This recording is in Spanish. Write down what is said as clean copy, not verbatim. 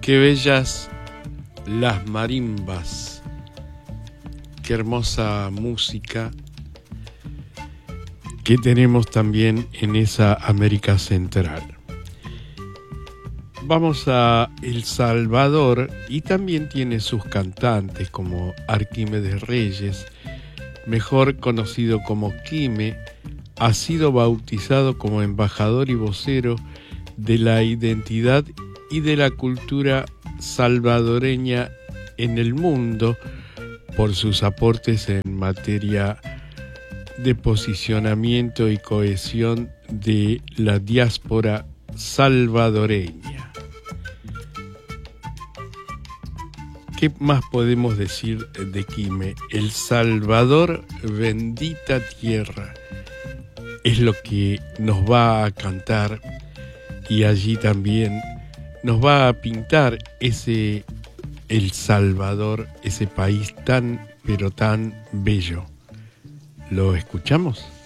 Qué bellas las marimbas, qué hermosa música que tenemos también en esa América Central. Vamos a El Salvador y también tiene sus cantantes como Arquímedes Reyes, mejor conocido como Quime, ha sido bautizado como embajador y vocero de la identidad y de la cultura salvadoreña en el mundo por sus aportes en materia de posicionamiento y cohesión de la diáspora salvadoreña. ¿Qué más podemos decir de Quime? El Salvador, bendita tierra, es lo que nos va a cantar, y allí también nos va a pintar ese El Salvador, ese país tan, pero tan bello. ¿Lo escuchamos?